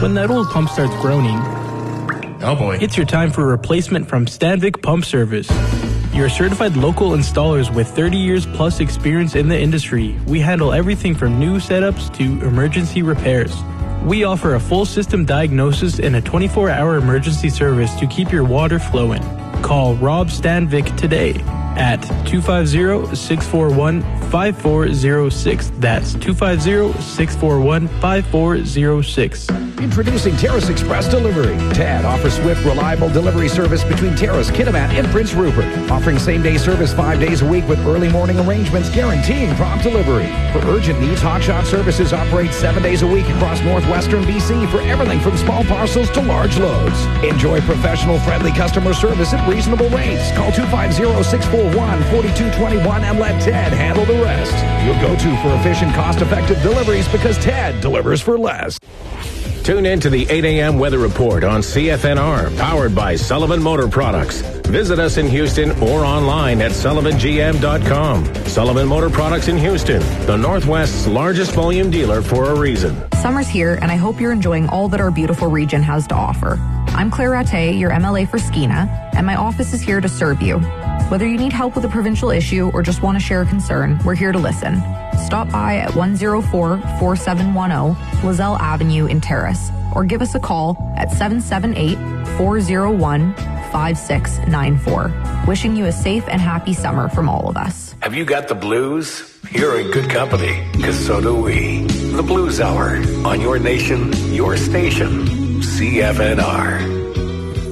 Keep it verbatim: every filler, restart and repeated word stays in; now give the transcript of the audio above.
When that old pump starts groaning, oh boy, it's your time for a replacement from Stanvik Pump Service. You're certified local installers with thirty years plus experience in the industry. We handle everything from new setups to emergency repairs. We offer a full system diagnosis and a twenty-four hour emergency service to keep your water flowing. Call Rob Stanvik today at two five zero, six four one, five four zero six. That's two five zero, six four one, five four zero six. Introducing Terrace Express Delivery. Ted offers swift, reliable delivery service between Terrace, Kitimat, and Prince Rupert. Offering same-day service five days a week with early morning arrangements guaranteeing prompt delivery. For urgent needs, Hotshot Services operates seven days a week across northwestern B C for everything from small parcels to large loads. Enjoy professional, friendly customer service at reasonable rates. Call two five zero, six four one, four two two one and let Ted handle the rest. Your go-to for efficient, cost-effective deliveries because Ted delivers for less. Tune in to the eight a.m. Weather Report on C F N R, powered by Sullivan Motor Products. Visit us in Houston or online at sullivan g m dot com. Sullivan Motor Products in Houston, the Northwest's largest volume dealer for a reason. Summer's here, and I hope you're enjoying all that our beautiful region has to offer. I'm Claire Rattay, your M L A for Skeena, and my office is here to serve you. Whether you need help with a provincial issue or just want to share a concern, we're here to listen. Stop by at one oh four, four seven one oh Lozelle Avenue in Terrace, or give us a call at seven seven eight, four oh one, five six nine four. Wishing you a safe and happy summer from all of us. Have you got the blues? You're in good company, because so do we. The Blues Hour, on your nation, your station, C F N R.